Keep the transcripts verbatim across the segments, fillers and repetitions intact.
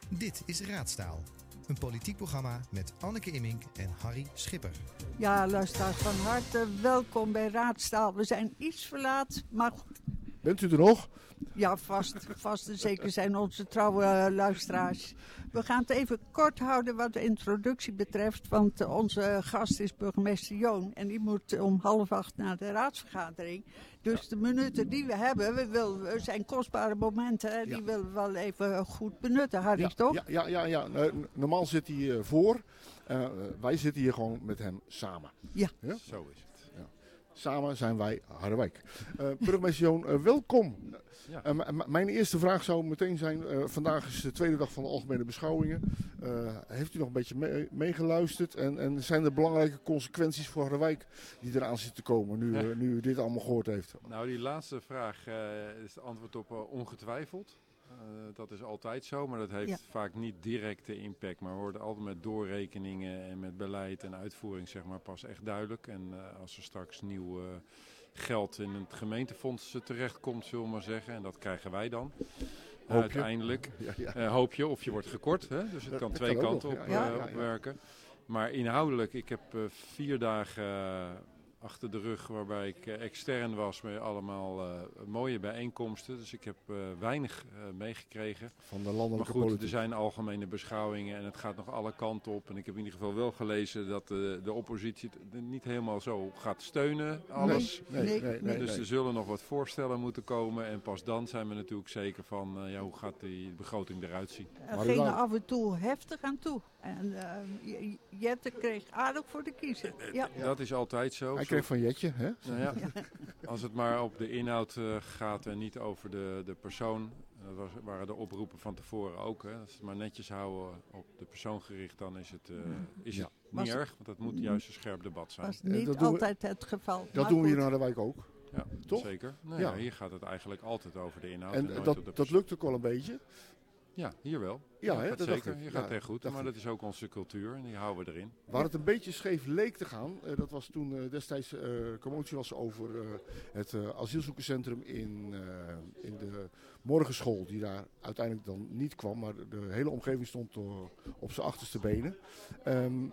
Dit is Raadstaal, een politiek programma met Anneke Immink en Harry Schipper. Ja, luisteraars, van harte welkom bij Raadstaal. We zijn iets verlaat, maar goed. Bent u er nog? Ja, vast, vast en zeker zijn onze trouwe uh, luisteraars. We gaan het even kort houden wat de introductie betreft, want uh, onze gast is burgemeester Joon en die moet om half acht naar de raadsvergadering. Dus de minuten die we hebben, we, wil, we zijn kostbare momenten, hè, die ja. willen we wel even goed benutten, Harry, ja, toch? Ja, ja, ja, ja. Normaal zit hij uh, voor, uh, wij zitten hier gewoon met hem samen. Ja, ja? Zo is het. Ja. Samen zijn wij Harderwijk. Uh, burgemeester Joon, uh, welkom. Ja. Uh, m- m- mijn eerste vraag zou meteen zijn, uh, vandaag is de tweede dag van de algemene beschouwingen. Uh, heeft u nog een beetje me- meegeluisterd en, en zijn er belangrijke consequenties voor Harderwijk die eraan zitten te komen nu, uh, nu u dit allemaal gehoord heeft? Nou, die laatste vraag uh, is het antwoord op uh, ongetwijfeld. Uh, dat is altijd zo, maar dat heeft ja. vaak niet directe impact. Maar we worden altijd met doorrekeningen en met beleid en uitvoering zeg maar, pas echt duidelijk. En uh, als er straks nieuw uh, geld in het gemeentefonds terechtkomt, zullen we maar zeggen. En dat krijgen wij dan. Uh, uiteindelijk ja, ja. Uh, hoop je of je wordt gekort. Hè? Dus het kan dat twee kan kanten op, ja, ja, ja, ja. op werken. Maar inhoudelijk, ik heb uh, vier dagen... Uh, achter de rug waarbij ik uh, extern was met allemaal uh, mooie bijeenkomsten. Dus ik heb uh, weinig uh, meegekregen. Van de landelijke maar goed, politiek. Er zijn algemene beschouwingen en het gaat nog alle kanten op. En ik heb in ieder geval wel gelezen dat uh, de oppositie het niet helemaal zo gaat steunen, alles. Nee, nee, nee, nee, dus nee. er zullen nog wat voorstellen moeten komen. En pas dan zijn we natuurlijk zeker van uh, ja, hoe gaat die begroting eruit zien. Er uh, ging af en toe heftig aan toe. En uh, Jette kreeg aardig voor de kiezer. Ja. Dat is altijd zo. Hij kreeg van Jetje, hè? Nou ja, als het maar op de inhoud uh, gaat en niet over de, de persoon. Dat was, waren de oproepen van tevoren ook. Hè. Als we het maar netjes houden op de persoon gericht, dan is het, uh, is ja. het niet was erg. Want dat moet juist een scherp debat zijn. Dat was niet dat altijd we, het geval. Dat doen we hier in Harderwijk ook. Ja, toch? Zeker. Nou, ja. Ja, hier gaat het eigenlijk altijd over de inhoud. En, en en dat, dat, dat lukt ook wel een beetje. Ja, hier wel. Ja, ja hè, dat dat zeker. Je gaat ja, echt goed, maar dat is ook onze cultuur en die houden we erin. Waar het een beetje scheef leek te gaan, uh, dat was toen uh, destijds uh, commotie was over uh, het uh, asielzoekerscentrum in, uh, in de morgenschool, die daar uiteindelijk dan niet kwam, maar de hele omgeving stond uh, op zijn achterste benen. Um,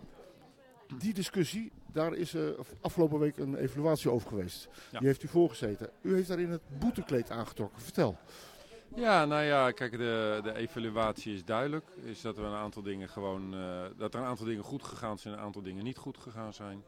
Die discussie, daar is uh, afgelopen week een evaluatie over geweest. Ja. Die heeft u voorgezeten. U heeft daarin het boetekleed aangetrokken. Vertel. Ja, nou ja, kijk, de, de evaluatie is duidelijk. Is dat er een aantal dingen gewoon, uh, dat er een aantal dingen goed gegaan zijn en een aantal dingen niet goed gegaan zijn.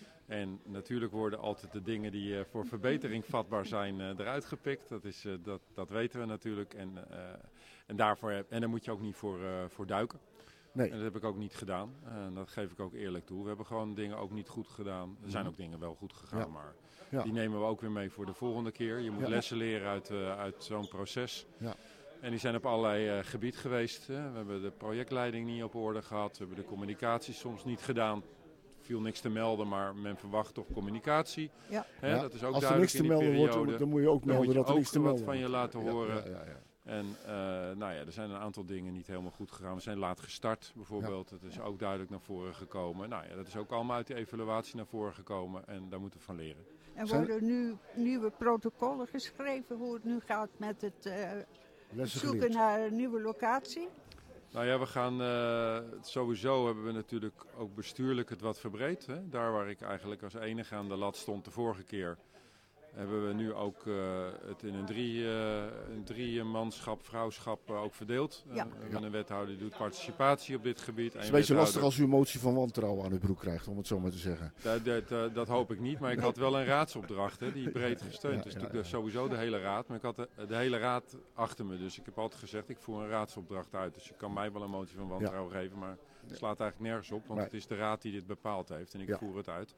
En natuurlijk worden altijd de dingen die uh, voor verbetering vatbaar zijn uh, eruit gepikt. Dat, is, uh, dat, dat weten we natuurlijk. En, uh, en, daarvoor, en daar moet je ook niet voor, uh, voor duiken. Nee. En dat heb ik ook niet gedaan. En dat geef ik ook eerlijk toe. We hebben gewoon dingen ook niet goed gedaan. Er zijn ook dingen wel goed gegaan, ja. maar ja. die nemen we ook weer mee voor de volgende keer. Je moet ja. lessen leren uit, uh, uit zo'n proces. Ja. En die zijn op allerlei uh, gebied geweest. Hè. We hebben de projectleiding niet op orde gehad. We hebben de communicatie soms niet gedaan. Er viel niks te melden, maar men verwacht toch communicatie. Ja. Hè, ja. Dat is ook Als duidelijk er niks te melden wordt, dan moet je ook melden dat er niks te melden wordt. Dan moet je ook wat van je laten horen. Ja, ja, ja, ja. En uh, nou ja, er zijn een aantal dingen niet helemaal goed gegaan. We zijn laat gestart bijvoorbeeld. Ja. Dat is ook duidelijk naar voren gekomen. Nou ja, dat is ook allemaal uit die evaluatie naar voren gekomen. En daar moeten we van leren. En worden nu nieuwe protocollen geschreven hoe het nu gaat met het uh, zoeken naar een nieuwe locatie? Nou ja, we gaan uh, sowieso hebben we natuurlijk ook bestuurlijk het wat verbreed. Hè? Daar waar ik eigenlijk als enige aan de lat stond de vorige keer, hebben we nu ook uh, het in een drie, uh, een drie manschap, vrouwschap uh, ook verdeeld. Ja. Uh, we hebben een wethouder die doet participatie op dit gebied. Het is een beetje lastig als u een motie van wantrouwen aan uw broek krijgt, om het zo maar te zeggen. Dat, dat, uh, dat hoop ik niet, maar ik had wel een raadsopdracht hè, die breed gesteund is. Ja, ja, ja, ja. Dus sowieso de hele raad, maar ik had de, de hele raad achter me. Dus ik heb altijd gezegd, ik voer een raadsopdracht uit. Dus je kan mij wel een motie van wantrouwen ja. geven, maar het slaat eigenlijk nergens op. Want nee. het is de raad die dit bepaald heeft en ik ja. voer het uit.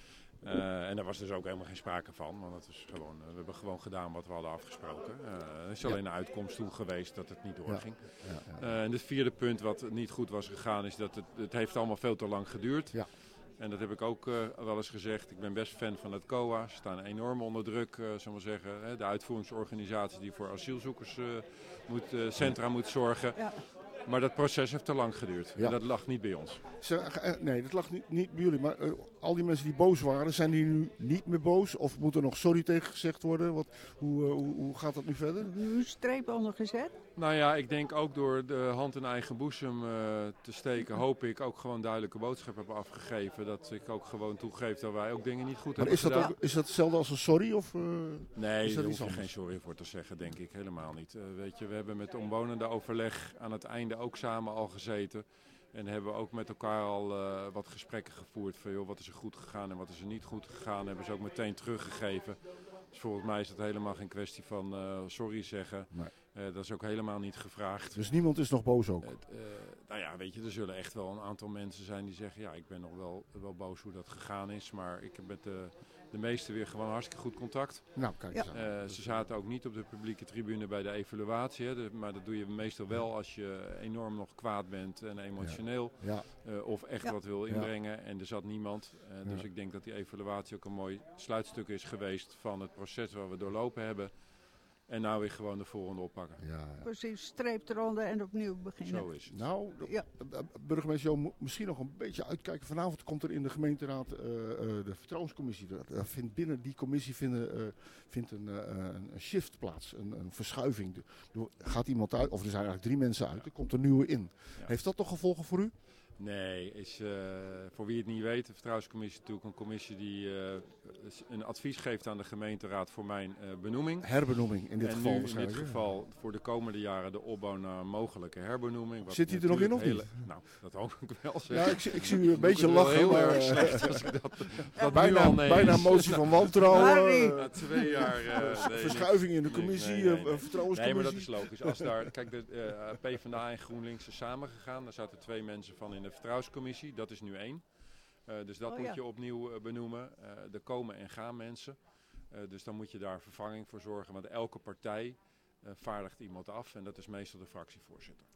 Uh, en daar was dus ook helemaal geen sprake van, want het is gewoon, uh, we hebben gewoon gedaan wat we hadden afgesproken. Uh, er is alleen ja. een uitkomst toen geweest dat het niet doorging. Ja. Ja, ja, ja. Uh, en het vierde punt wat niet goed was gegaan is dat het, het heeft allemaal veel te lang geduurd. Ja. En dat heb ik ook uh, wel eens gezegd. Ik ben best fan van het C O A. Ze staan enorm onder druk, uh, zullen we zeggen. Hè? De uitvoeringsorganisatie die voor asielzoekers uh, moet, uh, centra moet zorgen. Ja. Maar dat proces heeft te lang geduurd. Ja. En dat lag niet bij ons. Nee, dat lag niet, niet bij jullie. Maar uh, al die mensen die boos waren, zijn die nu niet meer boos? Of moet er nog sorry tegen gezegd worden? Wat, hoe, uh, hoe, hoe gaat dat nu verder? Nu streep onder gezet. Nou ja, ik denk ook door de hand in eigen boezem uh, te steken, hoop ik ook gewoon duidelijke boodschap hebben afgegeven. Dat ik ook gewoon toegeef dat wij ook dingen niet goed maar hebben is dat gedaan. Ook, is dat hetzelfde als een sorry? Of, uh, nee, is dat daar iets hoef je anders? geen sorry voor te zeggen, denk ik. Helemaal niet. Uh, weet je, we hebben met de omwonenden overleg aan het einde ook samen al gezeten. En hebben ook met elkaar al uh, wat gesprekken gevoerd van joh, wat is er goed gegaan en wat is er niet goed gegaan. Hebben ze ook meteen teruggegeven. Dus volgens mij is het helemaal geen kwestie van uh, sorry zeggen. Nee. Uh, dat is ook helemaal niet gevraagd. Dus niemand is nog boos ook? Uh, uh, nou ja, weet je, er zullen echt wel een aantal mensen zijn die zeggen ja, ik ben nog wel, wel boos hoe dat gegaan is. Maar ik heb met de, de meesten weer gewoon hartstikke goed contact. Nou, kijk eens aan. Uh, ze zaten ook niet op de publieke tribune bij de evaluatie. Hè, de, maar dat doe je meestal wel als je enorm nog kwaad bent en emotioneel. Ja. Uh, of echt Ja. wat wil inbrengen. Ja. En er zat niemand. Uh, dus Ja. ik denk dat die evaluatie ook een mooi sluitstuk is geweest van het proces waar we doorlopen hebben. En nou weer gewoon de volgende oppakken. Ja, ja. Precies, streep eronder en opnieuw beginnen. Zo is het. Nou, Ja. burgemeester Jo, misschien nog een beetje uitkijken. Vanavond komt er in de gemeenteraad uh, uh, de vertrouwenscommissie. Uh, vindt binnen die commissie vinden, uh, vindt een, uh, een shift plaats, een, een verschuiving. Er gaat iemand uit, of er zijn eigenlijk drie mensen uit, er komt een nieuwe in. Ja. Heeft dat toch gevolgen voor u? Nee, is, uh, voor wie het niet weet, de Vertrouwenscommissie is natuurlijk een commissie die uh, een advies geeft aan de gemeenteraad voor mijn uh, benoeming. Herbenoeming in dit en geval nu waarschijnlijk. in dit geval voor de komende jaren de opbouw naar een mogelijke herbenoeming. Wat Zit hij er nog in of hele, niet? Nou, dat hoop ik wel. Zeg. Ja, ik, zie- ik zie u een beetje Ik doe het wel lachen. heel maar, erg uh, slecht als ik dat, dat nu bijna, al nee bijna is. een motie van wantrouwen. Harry. uh, Na twee jaar. Uh, nee, verschuiving in de nee, commissie, nee, nee, uh, nee. vertrouwenscommissie. Nee, maar dat is logisch. Als daar, kijk, de uh, PvdA en GroenLinks zijn samengegaan. Daar zaten twee mensen van in de vertrouwenscommissie. Dat is nu één. Uh, dus dat Oh, moet ja. je opnieuw uh, benoemen. Uh, er komen en gaan mensen. Uh, dus dan moet je daar vervanging voor zorgen. Want elke partij uh, vaardigt iemand af. En dat is meestal de fractievoorzitter.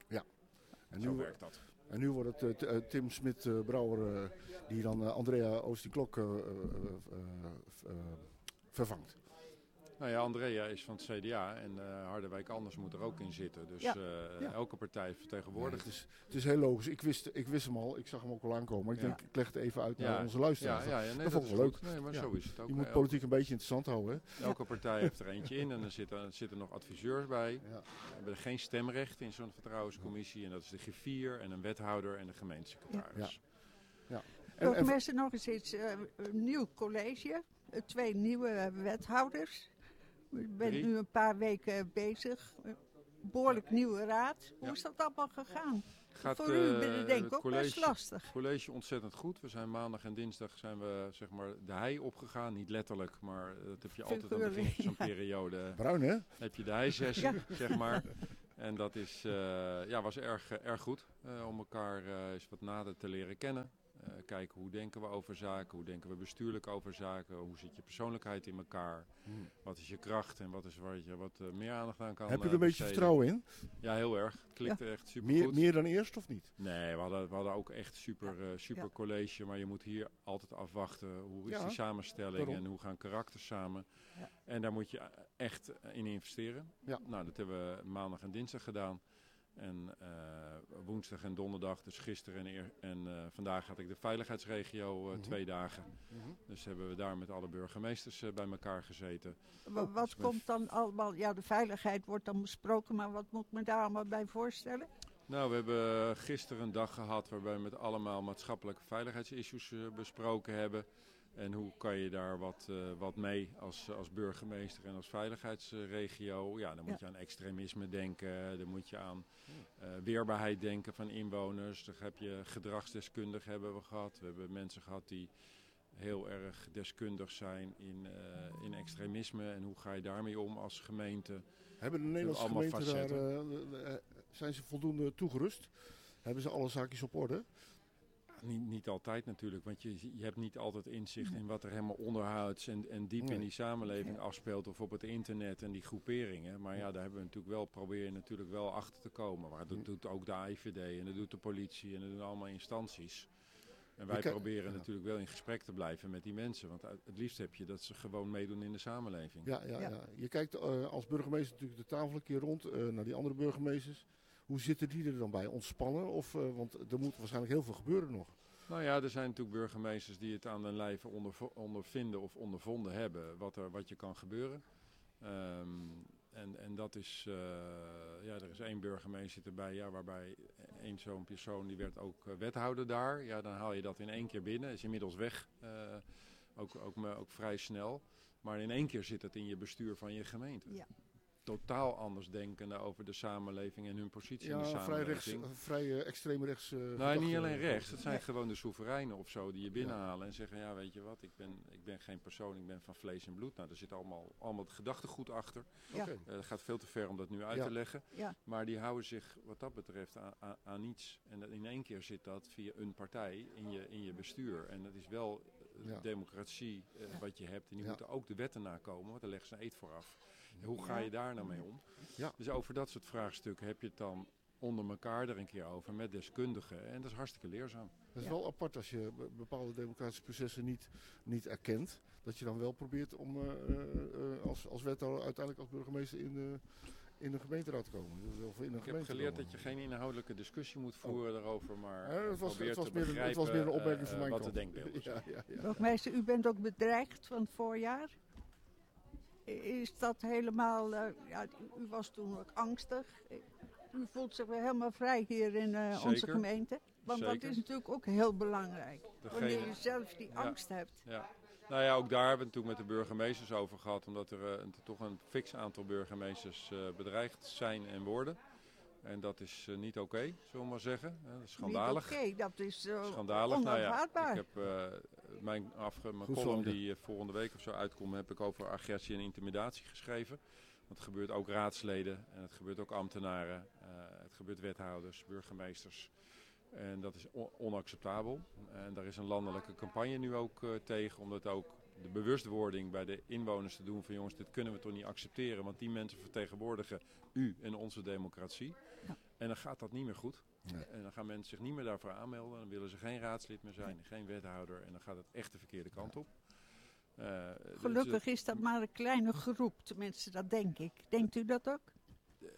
En Zo nu, werkt dat. en nu wordt het uh, t- uh, Tim Smit-Brouwer uh, die dan uh, Andrea Oost-die-Klok uh, uh, uh, uh, vervangt. Nou ja, Andrea is van het C D A en uh, Harderwijk Anders moet er ook in zitten. Dus Ja. uh, Ja. elke partij vertegenwoordigt. Ja, het, is, het is heel logisch. Ik wist, ik wist hem al, ik zag hem ook al aankomen. Maar ik Ja. denk, ik leg het even uit Ja. naar onze luisteraars. Ja, ja, ja, nee, dat dat, vond is ik wel goed. Nee, maar Ja. zo is het ook. Je moet Elke- politiek een beetje interessant houden. Hè? Elke partij heeft er eentje in en er zitten, er zitten nog adviseurs bij. Ja. We hebben er geen stemrecht in zo'n vertrouwenscommissie. En dat is de griffier en een wethouder en de gemeentesecretaris. En, en, Burgemeester, nog eens iets. Uh, een nieuw college, uh, twee nieuwe wethouders. Ik ben Drie. nu een paar weken bezig. Uh, behoorlijk nieuwe raad. Hoe Ja. is dat allemaal gegaan? Gaat, Voor uh, u ben ik denk het ook best college, lastig. college ontzettend goed. We zijn maandag en dinsdag zijn we zeg maar de hei opgegaan. Niet letterlijk, maar uh, dat heb je altijd aan het begin van zo'n Ja. periode. bruin hè? Heb je de heisessie, Ja. zeg maar. En dat is, uh, ja, was erg, uh, erg goed uh, om elkaar uh, eens wat nader te leren kennen. Uh, kijken hoe denken we over zaken, hoe denken we bestuurlijk over zaken, hoe zit je persoonlijkheid in elkaar, Hmm. wat is je kracht en wat is waar je wat uh, meer aandacht aan kan Heb je er uh, een beetje besteden. vertrouwen in? Ja, heel erg. Het klikte echt super Meer, goed. meer dan eerst of niet? Nee, we hadden, we hadden ook echt super, uh, super Ja. college, maar je moet hier altijd afwachten hoe is Ja, die samenstelling daarom. en hoe gaan karakters samen. Ja. En daar moet je echt in investeren. Ja. Nou, dat hebben we maandag en dinsdag gedaan. En uh, woensdag en donderdag, dus gisteren en, eer, en uh, vandaag had ik de veiligheidsregio uh, Mhm. twee dagen. Dus hebben we daar met alle burgemeesters uh, bij elkaar gezeten. Wa- Wat dus we- komt dan allemaal? Ja, de veiligheid wordt dan besproken, maar wat moet ik me daar allemaal bij voorstellen? Nou, we hebben gisteren een dag gehad waarbij we met allemaal maatschappelijke veiligheidsissues uh, besproken hebben. En hoe kan je daar wat, uh, wat mee als, als burgemeester en als veiligheidsregio? Ja, dan moet Ja. je aan extremisme denken, dan moet je aan uh, weerbaarheid denken van inwoners. Dan heb je gedragsdeskundigen hebben we gehad. We hebben mensen gehad die heel erg deskundig zijn in, uh, in extremisme. En hoe ga je daarmee om als gemeente? Hebben de Nederlandse allemaal gemeenten daar, facetten. uh, uh, zijn ze voldoende toegerust? Hebben ze alle zaakjes op orde? Niet, niet altijd natuurlijk, want je, je hebt niet altijd inzicht in wat er helemaal onderhuids en, en diep Nee. in die samenleving afspeelt of op het internet en die groeperingen. Maar ja, daar hebben we natuurlijk wel, probeer je natuurlijk wel achter te komen. Maar dat doet ook de I V D en dat doet de politie en dat doen allemaal instanties. En wij Je ki- proberen ja. natuurlijk wel in gesprek te blijven met die mensen, want uit- het liefst heb je dat ze gewoon meedoen in de samenleving. Ja, ja, Ja. ja. Je kijkt uh, als burgemeester natuurlijk de tafel een keer rond uh, naar die andere burgemeesters. Hoe zitten die er dan bij? Ontspannen? Of, uh, want er moet waarschijnlijk heel veel gebeuren nog. Nou ja, er zijn natuurlijk burgemeesters die het aan hun lijve onderv- ondervinden of ondervonden hebben wat, er, wat je kan gebeuren. Um, en, en dat is, uh, ja, er is één burgemeester erbij, ja, waarbij één zo'n persoon, die werd ook uh, wethouder daar. Ja, dan haal je dat in één keer binnen, is inmiddels weg, uh, ook, ook, ook, ook vrij snel. Maar in één keer zit het in je bestuur van je gemeente. Ja. Totaal anders denkende over de samenleving en hun positie ja, in de samenleving. Vrij, rechts, vrij uh, extreem rechts. Uh, nou, niet alleen rechts. Het zijn ja. gewoon de soevereinen of zo die je binnenhalen. Ja. En zeggen, ja, weet je wat, ik ben, ik ben geen persoon, ik ben van vlees en bloed. Nou, daar zit allemaal, allemaal het gedachtegoed achter. Ja. Uh, het gaat veel te ver om dat nu uit ja. te leggen. Ja. Maar die houden zich wat dat betreft aan, aan, aan niets. En in één keer zit dat via een partij in je, in je bestuur. En dat is wel uh, ja. democratie uh, wat je hebt. En die ja. moeten ook de wetten nakomen, want daar leggen ze een eed voor af. Hoe ga je daar nou mee om? Ja. Dus over dat soort vraagstukken heb je het dan onder elkaar er een keer over met deskundigen. En dat is hartstikke leerzaam. Het is ja. wel apart als je bepaalde democratische processen niet, niet erkent. Dat je dan wel probeert om uh, uh, als, als wethouder uiteindelijk als burgemeester in de, in de gemeenteraad te komen. Dus, of in de Ik heb geleerd dat je geen inhoudelijke discussie moet voeren oh. daarover. Maar ja, het, was, het, was te meer, het was meer een opmerking uh, van mijn wat kant. de denkbeelden zijn. Ja, ja, ja. Burgemeester, u bent ook bedreigd van het voorjaar. Is dat helemaal, uh, ja, u was toen ook angstig. U voelt zich weer helemaal vrij hier in uh, onze gemeente. Want Zeker. Dat is natuurlijk ook heel belangrijk. Degene, wanneer je zelf die ja, angst hebt. Ja. Nou ja, ook daar hebben we het toen met de burgemeesters over gehad. Omdat er uh, toch een fix aantal burgemeesters uh, bedreigd zijn en worden. En dat is uh, niet oké, okay, zullen we maar zeggen. Uh, dat is schandalig. Niet oké, okay, dat is uh, schandalig. onaanvaardbaar. Nou ja, ik heb uh, mijn, afge- mijn column die uh, volgende week of zo uitkomt, heb ik over agressie en intimidatie geschreven. Want het gebeurt ook raadsleden en het gebeurt ook ambtenaren. Uh, het gebeurt wethouders, burgemeesters. En dat is on- onacceptabel. En daar is een landelijke campagne nu ook uh, tegen, omdat ook de bewustwording bij de inwoners te doen van jongens, dit kunnen we toch niet accepteren, want die mensen vertegenwoordigen u en onze democratie. Ja. En dan gaat dat niet meer goed. Nee. En dan gaan mensen zich niet meer daarvoor aanmelden. Dan willen ze geen raadslid meer zijn, geen wethouder. En dan gaat het echt de verkeerde kant op. Uh, Gelukkig is dat maar een kleine groep, tenminste dat denk ik. Denkt u dat ook? Uh,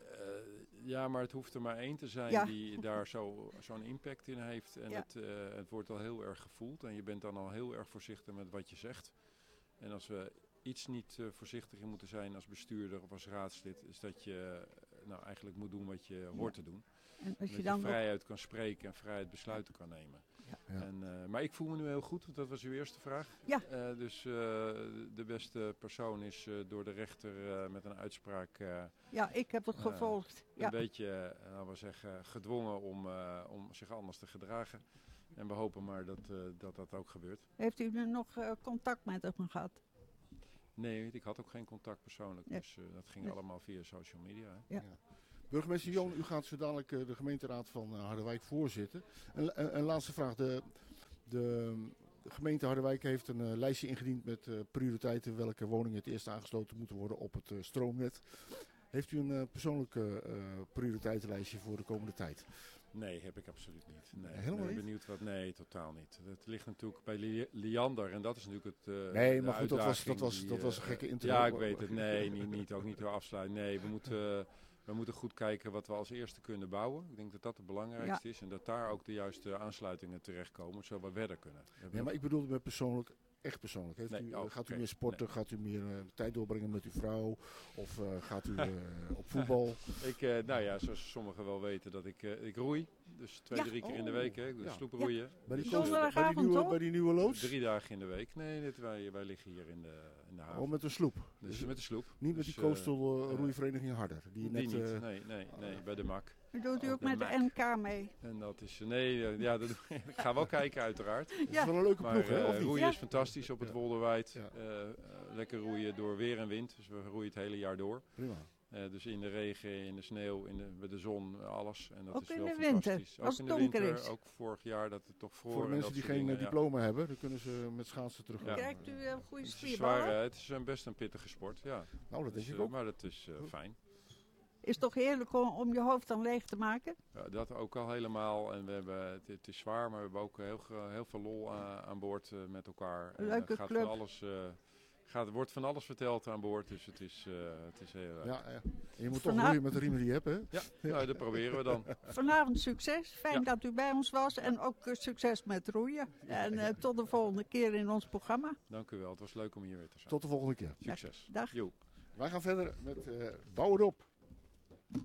ja, maar het hoeft er maar één te zijn ja. die daar zo, zo'n impact in heeft. En ja. het, uh, het wordt al heel erg gevoeld. En je bent dan al heel erg voorzichtig met wat je zegt. En als we iets niet uh, voorzichtig in moeten zijn als bestuurder of als raadslid, is dat je uh, nou eigenlijk moet doen wat je hoort ja. te doen. En als je dat dan je vrijheid ook kan spreken en vrijheid besluiten kan nemen. Ja. Ja. En, uh, maar ik voel me nu heel goed, want dat was uw eerste vraag. Ja. Uh, dus uh, de beste persoon is uh, door de rechter uh, met een uitspraak uh, ja, ik heb het uh, gevolgd. Ja. Een beetje, uh, laten we zeggen, gedwongen om, uh, om zich anders te gedragen. En we hopen maar dat uh, dat, dat ook gebeurt. Heeft u er nog uh, contact met hem gehad? Nee, ik had ook geen contact persoonlijk. Ja. Dus uh, dat ging ja. allemaal via social media. Hè. Ja. Ja. Burgemeester Joon, u gaat zo dadelijk uh, de gemeenteraad van uh, Harderwijk voorzitten. En, en, en laatste vraag. De, de, de gemeente Harderwijk heeft een uh, lijstje ingediend met uh, prioriteiten. Welke woningen het eerst aangesloten moeten worden op het uh, stroomnet. Heeft u een uh, persoonlijke uh, prioriteitenlijstje voor de komende tijd? Nee, heb ik absoluut niet. Nee, Helemaal ik ben niet? benieuwd wat. Nee, totaal niet. Het ligt natuurlijk bij Li- Liander en dat is natuurlijk het. Uh, nee, maar goed, dat was, dat, was, die, dat was een gekke interview. Ja, ik weet het. Nee, niet, niet, ook niet door afsluiten. Nee, we moeten, uh, we moeten goed kijken wat we als eerste kunnen bouwen. Ik denk dat dat het belangrijkste ja. is en dat daar ook de juiste aansluitingen terechtkomen, zodat we verder kunnen. Ja, maar ik bedoel met persoonlijk. Echt persoonlijk. Heeft nee, u, oh, gaat u okay. meer sporten? Nee. Gaat u meer uh, tijd doorbrengen met uw vrouw? Of uh, gaat u uh, op voetbal? ik, uh, nou ja, zoals sommigen wel weten, dat ik, uh, ik roei. Dus twee, ja. drie keer oh. in de week. Hè. Ik doe ja. sloeproeien. Ja. Bij, die coast, bij, die nieuwe, bij die nieuwe loods? Drie dagen in de week. Nee, dit, wij, wij liggen hier in de, in de haven. Oh, met een sloep? Dus, dus met de sloep. Niet dus, met die coastal uh, roeivereniging Harder? Die, die net, niet. Uh, nee, nee, nee, bij de M A C. U doet u ook met de N K mee? En dat is, nee, ja, dat, ik ga wel kijken uiteraard. Ja. Het is wel een leuke maar, ploeg, hè? Uh, roeien ja. is fantastisch op het ja. Wolderwijd. Ja. Uh, uh, lekker roeien door weer en wind. Dus we roeien het hele jaar door. Prima. Uh, dus in de regen, in de sneeuw, in de, bij de zon, alles. En dat ook is in wel de fantastisch. winter, ook als in het de donker winter, is. ook vorig jaar dat het toch vroor. Voor de mensen die geen dingen, diploma ja. hebben, dan kunnen ze met schaatsen terug. Ja. Krijgt u een goede het spierballen? Zwaar, het is een best een pittige sport, ja. Nou, dat dus, denk ik uh, ook. Maar dat is uh, fijn. Is het toch heerlijk om, om je hoofd dan leeg te maken? Ja, dat ook al helemaal. En we hebben, het, het is zwaar, maar we hebben ook heel, heel veel lol aan, aan boord uh, met elkaar. Een leuke en, uh, gaat club. Van alles, uh, gaat, er wordt van alles verteld aan boord, dus het is, uh, het is heel leuk. Ja, ja. En je moet Vana- toch roeien met de riemen die je hebt, hè? Ja, nou, dat proberen we dan. Vanavond succes. Fijn Ja. dat u bij ons was. En ook uh, succes met roeien. En uh, tot de volgende keer in ons programma. Dank u wel, het was leuk om hier weer te zijn. Tot de volgende keer. Succes. Dag. Jo. Wij gaan verder met uh, Bouw erop.